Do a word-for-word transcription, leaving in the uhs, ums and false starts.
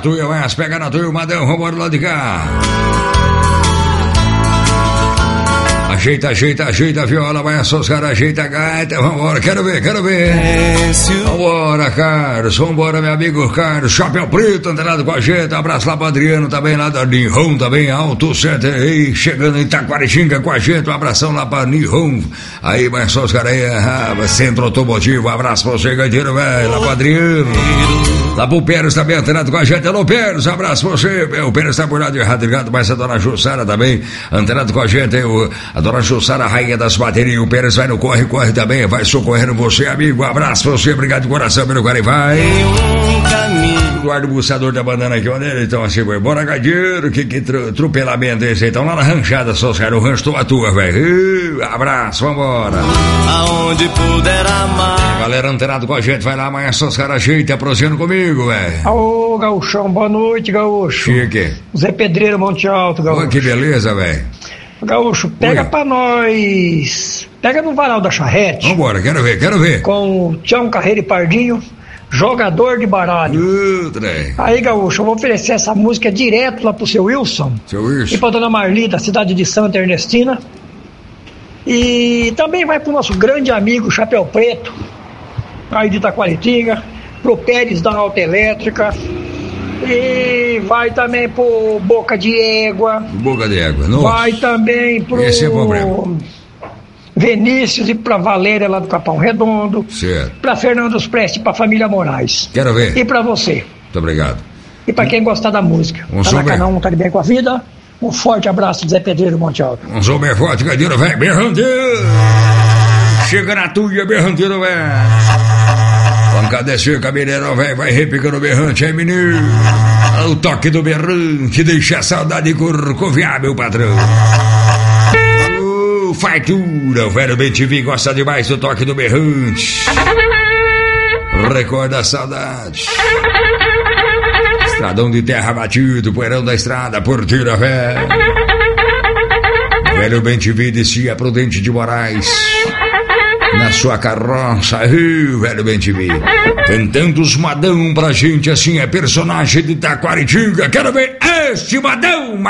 tua, vai, pega na tua, Madão, vambora lá de cá. Ajeita, ajeita, ajeita a viola, vai só os caras, ajeita a gaita, vambora, quero ver, quero ver. Vambora, Carlos, vambora, meu amigo Carlos, Chapéu Preto, antenado com a gente, abraço lá pro Adriano também, lá da Nihon também, Alto Center, aí, chegando em Taquaritinga com a gente, um abração lá pra Nihon, aí, vai só os caras aí, ah, Centro Automotivo, um abraço pra você, Gaiteiro, velho, lá pro Adriano. Lá pro Pérez também, antenado com a gente. Alô, Pérez, abraço pra você. O Pérez tá por lá de Radrigado, mas a dona Jussara também, antenado com a gente. O, a dona Jussara, a rainha das baterias. O Pérez vai no corre, corre também. Vai socorrendo você, amigo. Abraço pra você, obrigado de coração pelo cara e vai. Eduardo Bussador da bandana aqui, onde ele? Então assim, bora, gadeiro. Que, que atropelamento é esse aí? Então lá na ranchada, só os caras. O rancho tua tua, velho. Abraço, vambora. Aonde puder amar. Galera antenado com a gente, vai lá, amanhã só os caras ajeita, prosseando comigo, velho. Ô, Gaúchão, boa noite, Gaúcho. Chique. Zé Pedreiro, Monte Alto, Gaúcho. Pô, que beleza, velho. Gaúcho, pega Oi. pra nós. Pega no varal da charrete. Vambora, quero ver, quero ver. Com o Tião Carreiro e Pardinho, jogador de baralho. Uh, Aí, Gaúcho, eu vou oferecer essa música direto lá pro seu Wilson. Seu Wilson. E pra dona Marli, da cidade de Santa Ernestina. E também vai pro nosso grande amigo Chapéu Preto, aí de Itaquaritinga, pro Pérez da Alta Elétrica, e vai também pro Boca de Égua. Boca de Égua, nossa. Vai também pro Esse é problema. Vinícius e pra Valéria lá do Capão Redondo. Certo. Pra Fernandos Preste, pra família Moraes. Quero ver. E pra você. Muito obrigado. E pra quem gostar da música. Um tá na canal, tá de bem com a vida. Um forte abraço de Zé Pedreiro Monte Alto. Um som bem forte, gadeiro, velho, berranteiro. Chega na tua, berranteiro, velho. Pancada é seca, mineirão, velho, vai repicando o berrante, aí, menino. O toque do berrante, deixa a saudade corcoviar, meu patrão. Oh, fartura, o velho bem T V gosta demais do toque do berrante. Recorda a saudade. Estradão de terra batido, poeirão da estrada, porteira velho. Velho bem T V descia Prudente de Moraes. Na sua carroça, uh, velho bem T V. Cantando os Madão pra gente, assim, é personagem de Taquaritinga. Quero ver este Madão,